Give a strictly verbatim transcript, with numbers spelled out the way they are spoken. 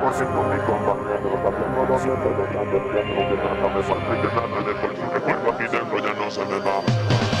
por ciento mi compa. La tengo doble, pero tanto tiempo que nada me falta y que nada de por su recuerdo aquí dentro ya no se me va.